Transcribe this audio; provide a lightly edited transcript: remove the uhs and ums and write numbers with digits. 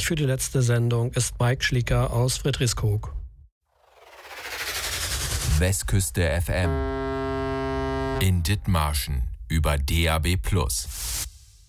Zuständig für die letzte Sendung ist Mike Schlieker aus Friedrichskoog. Westküste FM in Dithmarschen über DAB+.